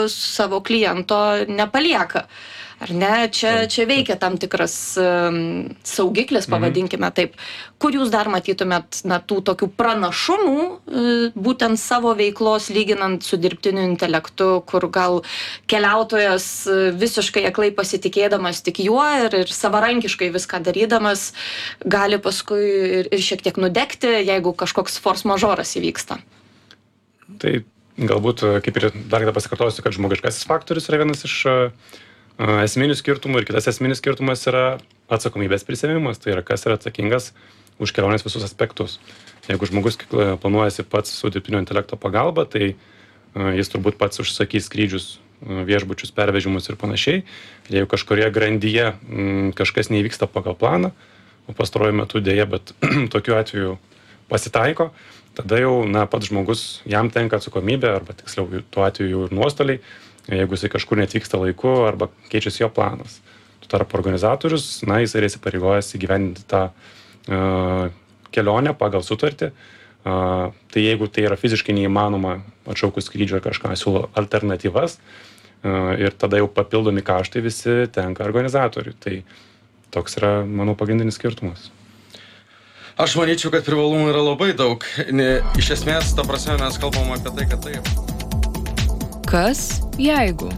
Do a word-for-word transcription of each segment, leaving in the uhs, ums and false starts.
savo kliento nepalieka. Ar ne? Čia, čia veikia tam tikras um, saugiklis, pavadinkime taip. Kur jūs dar matytumėt na, tų tokių pranašumų, uh, būtent savo veiklos lyginant su dirbtiniu intelektu, kur gal keliautojas uh, visiškai aklai pasitikėdamas tik juo ir, ir savarankiškai viską darydamas, gali paskui ir, ir šiek tiek nudegti, jeigu kažkoks force majoras įvyksta. Tai galbūt, kaip ir dar kartą pasikartosiu, kad žmogiškasis faktorius yra vienas iš uh, esminių skirtumų ir kitas esminis skirtumas yra atsakomybės prisėmimas, tai yra kas yra atsakingas už kelionės visus aspektus. Jeigu žmogus planuojasi pats su dirbtinio intelekto pagalba, tai jis turbūt pats užsakys skrydžius, viešbučius, pervežimus ir panašiai. Jeigu kažkurioje grandyje kažkas neįvyksta pagal planą, o pastaruoju metu dėja, bet tokiu atveju pasitaiko, tada jau na, pats žmogus, jam tenka atsakomybė, arba tiksliau tuo atveju ir nuostoliai, jeigu jisai kažkur neatvyksta laiku arba keičiasi jo planas. Tuo tarpu organizatorius, na, jis yra įsipareigojęs įgyvendinti tą uh, kelionę pagal sutartį. Uh, tai jeigu tai yra fiziškai neįmanoma atšaukus skrydžio kažką, siūlo alternatyvas uh, ir tada jau papildomi kaštai visi tenka organizatoriui. Tai toks yra, manau, pagrindinis skirtumas. Aš manyčiau, kad privalumų yra labai daug. Ne, iš esmės, ta prasme, mes kalbam apie tai, kad taip. Kas jeigu?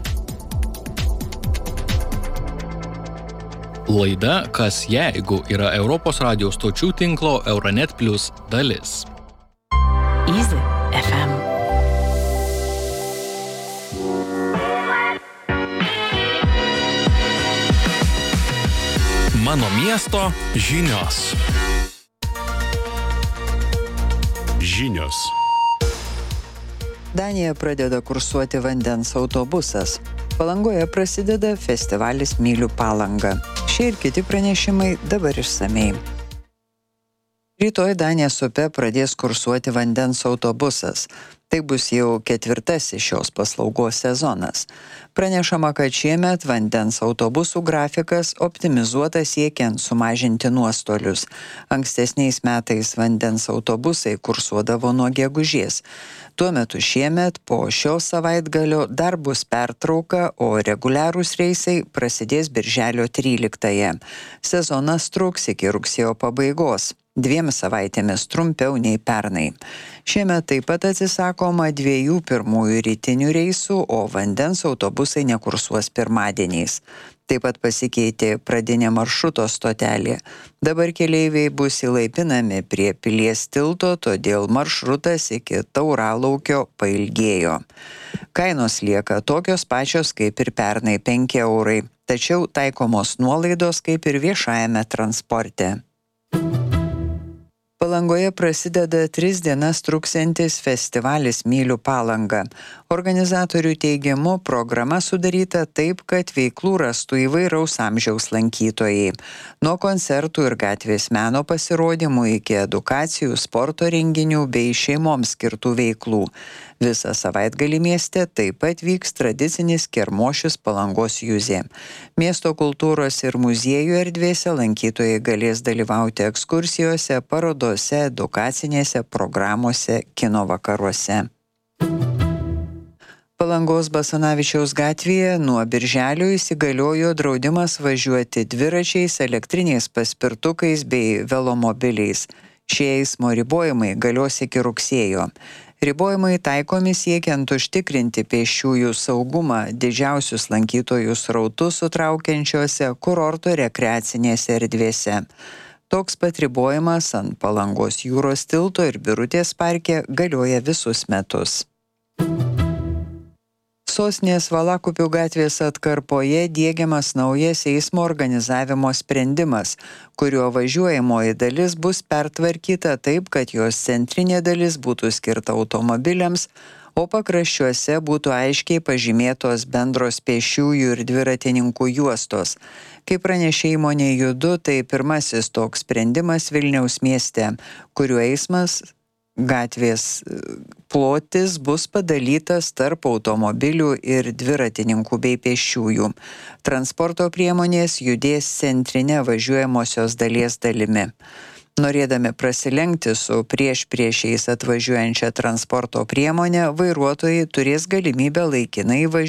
Laida Kas jeigu yra Europos radijo stočių tinklo Euronet Plus dalis. Easy ef em. Mano miesto žinios. Žinios. Danija pradeda kursuoti vandens autobusas. Palangoje prasideda festivalis Myliu Palangą. Šie ir kiti pranešimai dabar išsamei. Rytoj Danijos upe pradės kursuoti vandens autobusas. Tai bus jau ketvirtasis šios paslaugos sezonas. Pranešama, kad šiemet vandens autobusų grafikas optimizuotas siekiant sumažinti nuostolius. Ankstesniais metais vandens autobusai kursuodavo nuo gegužės. Tuo metu šiemet po šio savaitgalio dar bus pertrauka, o reguliarūs reisai prasidės birželio tryliktąją. Sezonas truks iki rugsėjo pabaigos. Dviem savaitėmis trumpiau nei pernai. Šiemet taip pat atsisakoma dviejų pirmųjų rytinių reisų, o vandens autobusai nekursuos pirmadieniais. Taip pat pasikeitė pradinė maršruto stotelė. Dabar keleiviai bus įlaipinami prie Pilies tilto, todėl maršrutas iki Tauralaukio pailgėjo. Kainos lieka tokios pačios kaip ir pernai penki eurai, tačiau taikomos nuolaidos kaip ir viešajame transporte. Palangoje prasideda tris dienas truksiantis festivalis Myliu Palangą. Organizatorių teigimu programa sudaryta taip, kad veiklų rastų įvairaus amžiaus lankytojai. Nuo koncertų ir gatvės meno pasirodymų iki edukacijų, sporto renginių bei šeimoms skirtų veiklų. Visą savaitgalį mieste taip pat vyks tradicinis Kermošius Palangos juzė. Miesto kultūros ir muziejų erdvėse lankytojai galės dalyvauti ekskursijose, parodose, edukacinėse programuose, kino vakaruose. Palangos Basanavičiaus gatvėje nuo birželio įsigaliojo draudimas važiuoti dviračiais, elektriniais paspirtukais bei velomobiliais. Šie eismo ribojimai galios iki rugsėjo. Ribojimai taikomi siekiant užtikrinti pėsčiųjų saugumą didžiausius lankytojų srautus sutraukiančiose kurorto rekreacinėse erdvėse. Toks pat ribojimas ant Palangos jūros tilto ir Birutės parke galioja visus metus. Sostinės Valakupių gatvės atkarpoje diegiamas naujas eismo organizavimo sprendimas, kuriuo važiuojamoji dalis bus pertvarkyta taip, kad jos centrinė dalis būtų skirta automobiliams, o pakraščiuose būtų aiškiai pažymėtos bendros pėsčiųjų ir dviratininkų juostos. Kaip pranešė įmonė Judu, tai pirmasis toks sprendimas Vilniaus mieste, kuriuo eismas gatvės plotis bus padalytas tarp automobilių ir dviratininkų bei pėsčiųjų. Transporto priemonės judės centrinė važiuojamosios dalies dalimi. Norėdami prasilenkti su prieš priešiais atvažiuojančia transporto priemonė, vairuotojai turės galimybę laikinai važiuoti